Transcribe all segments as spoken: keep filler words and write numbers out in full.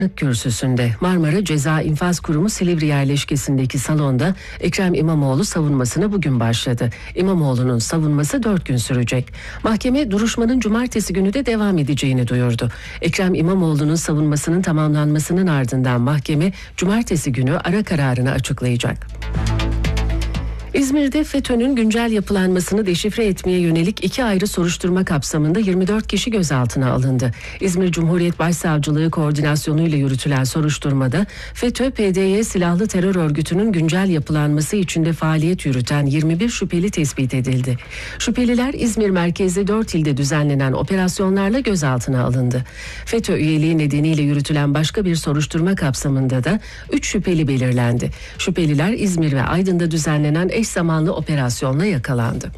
Kürsüsünde Marmara Ceza İnfaz Kurumu Silivri yerleşkesindeki salonda Ekrem İmamoğlu savunmasına bugün başladı. İmamoğlu'nun savunması dört gün sürecek. Mahkeme duruşmanın cumartesi günü de devam edeceğini duyurdu. Ekrem İmamoğlu'nun savunmasının tamamlanmasının ardından mahkeme cumartesi günü ara kararını açıklayacak. İzmir'de FETÖ'nün güncel yapılanmasını deşifre etmeye yönelik iki ayrı soruşturma kapsamında yirmi dört kişi gözaltına alındı. İzmir Cumhuriyet Başsavcılığı koordinasyonuyla yürütülen soruşturmada FETÖ, P D Y silahlı terör örgütünün güncel yapılanması içinde faaliyet yürüten yirmi bir şüpheli tespit edildi. Şüpheliler İzmir merkezli dört ilde düzenlenen operasyonlarla gözaltına alındı. FETÖ üyeliği nedeniyle yürütülen başka bir soruşturma kapsamında da üç şüpheli belirlendi. Şüpheliler İzmir ve Aydın'da düzenlenen eş zamanlı operasyonla yakalandı.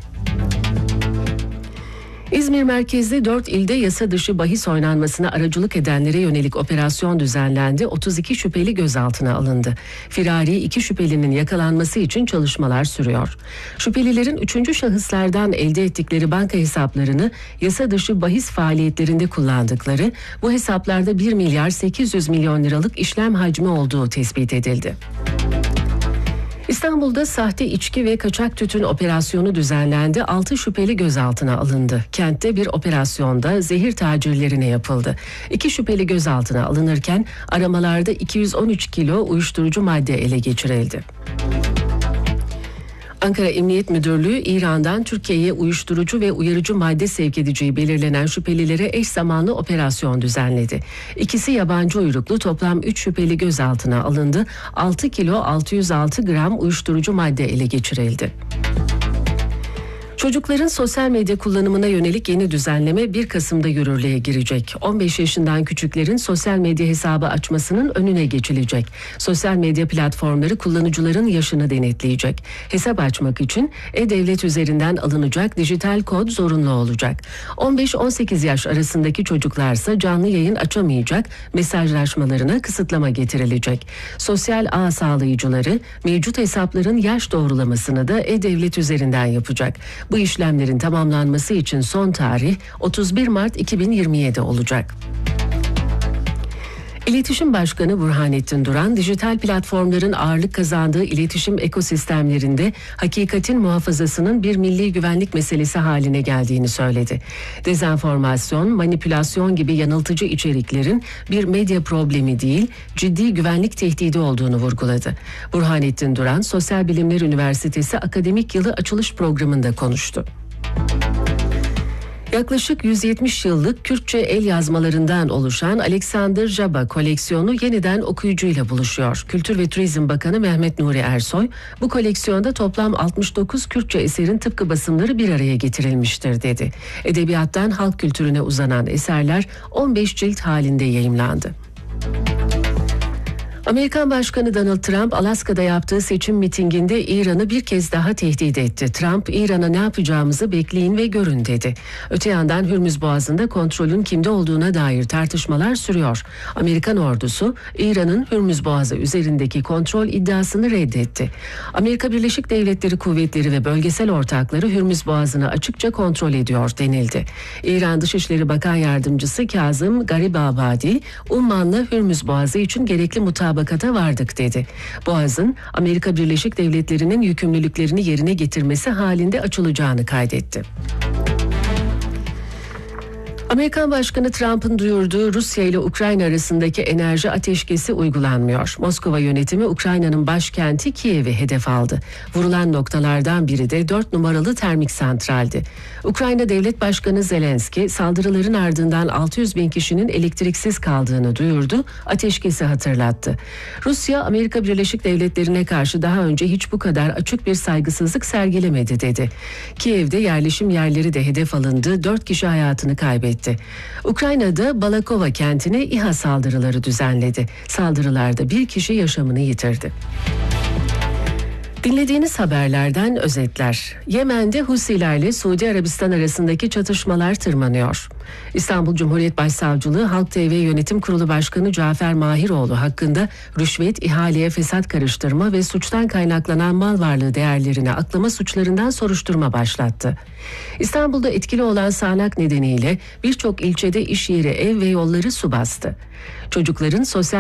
İzmir merkezli dört ilde yasa dışı bahis oynanmasına aracılık edenlere yönelik operasyon düzenlendi. otuz iki şüpheli gözaltına alındı. Firari iki şüphelinin yakalanması için çalışmalar sürüyor. Şüphelilerin üçüncü şahıslardan elde ettikleri banka hesaplarını yasa dışı bahis faaliyetlerinde kullandıkları, bu hesaplarda bir milyar sekiz yüz milyon liralık işlem hacmi olduğu tespit edildi. İstanbul'da sahte içki ve kaçak tütün operasyonu düzenlendi. altı şüpheli gözaltına alındı. Kentte bir operasyonda zehir tacirlerine yapıldı. iki şüpheli gözaltına alınırken aramalarda iki yüz on üç kilo uyuşturucu madde ele geçirildi. Ankara Emniyet Müdürlüğü, İran'dan Türkiye'ye uyuşturucu ve uyarıcı madde sevk edeceği belirlenen şüphelilere eş zamanlı operasyon düzenledi. İkisi yabancı uyruklu toplam üç şüpheli gözaltına alındı. altı kilo altı yüz altı gram uyuşturucu madde ele geçirildi. Çocukların sosyal medya kullanımına yönelik yeni düzenleme bir Kasım'da yürürlüğe girecek. on beş yaşından küçüklerin sosyal medya hesabı açmasının önüne geçilecek. Sosyal medya platformları kullanıcıların yaşını denetleyecek. Hesap açmak için e-devlet üzerinden alınacak dijital kod zorunlu olacak. on beş on sekiz yaş arasındaki çocuklarsa canlı yayın açamayacak, mesajlaşmalarına kısıtlama getirilecek. Sosyal ağ sağlayıcıları mevcut hesapların yaş doğrulamasını da e-devlet üzerinden yapacak. Bu işlemlerin tamamlanması için son tarih otuz bir Mart iki bin yirmi yedi olacak. İletişim Başkanı Burhanettin Duran, dijital platformların ağırlık kazandığı iletişim ekosistemlerinde hakikatin muhafazasının bir milli güvenlik meselesi haline geldiğini söyledi. Dezenformasyon, manipülasyon gibi yanıltıcı içeriklerin bir medya problemi değil, ciddi güvenlik tehdidi olduğunu vurguladı. Burhanettin Duran, Sosyal Bilimler Üniversitesi Akademik Yılı açılış programında konuştu. Yaklaşık yüz yetmiş yıllık Kürtçe el yazmalarından oluşan Alexander Jaba koleksiyonu yeniden okuyucuyla buluşuyor. Kültür ve Turizm Bakanı Mehmet Nuri Ersoy, bu koleksiyonda toplam altmış dokuz Kürtçe eserin tıpkı basımları bir araya getirilmiştir dedi. Edebiyattan halk kültürüne uzanan eserler on beş cilt halinde yayımlandı. Amerikan Başkanı Donald Trump, Alaska'da yaptığı seçim mitinginde İran'ı bir kez daha tehdit etti. Trump, İran'a ne yapacağımızı bekleyin ve görün dedi. Öte yandan Hürmüz Boğazı'nda kontrolün kimde olduğuna dair tartışmalar sürüyor. Amerikan ordusu, İran'ın Hürmüz Boğazı üzerindeki kontrol iddiasını reddetti. Amerika Birleşik Devletleri kuvvetleri ve bölgesel ortakları Hürmüz Boğazı'nı açıkça kontrol ediyor denildi. İran Dışişleri Bakan Yardımcısı Kazım Garibabadi, Umman'la Hürmüz Boğazı için gerekli mutabakata vardık dedi. Boğaz'ın Amerika Birleşik Devletleri'nin yükümlülüklerini yerine getirmesi halinde açılacağını kaydetti. Amerikan Başkanı Trump'ın duyurduğu Rusya ile Ukrayna arasındaki enerji ateşkesi uygulanmıyor. Moskova yönetimi Ukrayna'nın başkenti Kiev'i hedef aldı. Vurulan noktalardan biri de dört numaralı termik santraldi. Ukrayna Devlet Başkanı Zelenski, saldırıların ardından altı yüz bin kişinin elektriksiz kaldığını duyurdu, ateşkesi hatırlattı. Rusya, Amerika Birleşik Devletleri'ne karşı daha önce hiç bu kadar açık bir saygısızlık sergilemedi dedi. Kiev'de yerleşim yerleri de hedef alındı, dört kişi hayatını kaybetti. Ukrayna'da Balakova kentine İHA saldırıları düzenledi. Saldırılarda bir kişi yaşamını yitirdi. Dinlediğiniz haberlerden özetler. Yemen'de Husilerle Suudi Arabistan arasındaki çatışmalar tırmanıyor. İstanbul Cumhuriyet Başsavcılığı Halk T V Yönetim Kurulu Başkanı Cafer Mahiroğlu hakkında rüşvet, ihaleye fesat karıştırma ve suçtan kaynaklanan mal varlığı değerlerini aklama suçlarından soruşturma başlattı. İstanbul'da etkili olan sağanak nedeniyle birçok ilçede iş yeri, ev ve yolları su bastı. Çocukların sosyal